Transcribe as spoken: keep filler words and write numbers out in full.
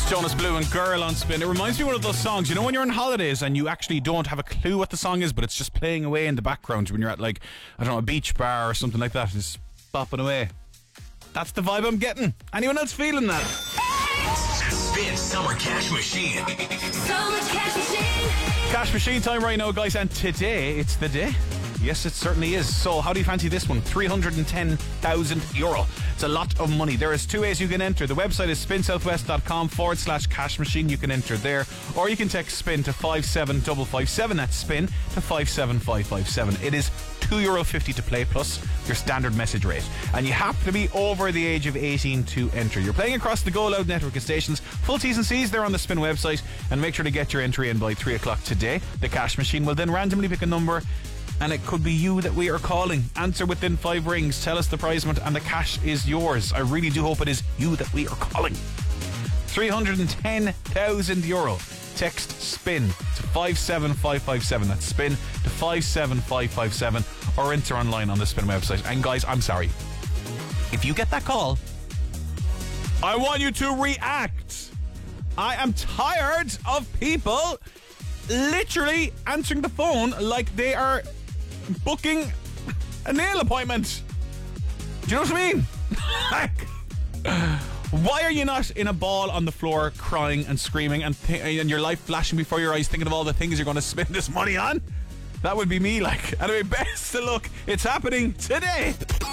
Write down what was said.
It's Jonas Blue and Girl on Spin. It reminds me of one of those songs, you know, when you're on holidays and you actually don't have a clue what the song is, but it's just playing away in the background when you're at, like, I don't know, a beach bar or something like that. It's bopping away. That's the vibe I'm getting. Anyone else feeling that? Spin Summer Cash Machine. Summer Cash Machine. Cash Machine time right now, guys, and today it's the day. Yes, it certainly is. So how do you fancy this one? three hundred ten thousand euro. It's a lot of money. There is two ways you can enter. The website is spinsouthwest.com forward slash cash machine. You can enter there. Or you can text spin to five seven five five seven. That's spin to five seven five five seven. It is two euro fifty to play plus your standard message rate. And you have to be over the age of eighteen to enter. You're playing across the Go Loud network of stations. Full T's and C's there on the Spin website. And make sure to get your entry in by three o'clock today. The cash machine will then randomly pick a number, and it could be you that we are calling. Answer within five rings. Tell us the prize amount and the cash is yours. I really do hope it is you that we are calling. three hundred ten thousand euro. Text SPIN to five seven five five seven. That's SPIN to five seven five five seven. Or enter online on the Spin website. And guys, I'm sorry. If you get that call, I want you to react. I am tired of people literally answering the phone like they are booking a nail appointment. Do you know what I mean? Why are you not in a ball on the floor crying and screaming and, th- and your life flashing before your eyes, thinking of all the things you're going to spend this money on? That would be me, like. Anyway, best of luck. It's happening today.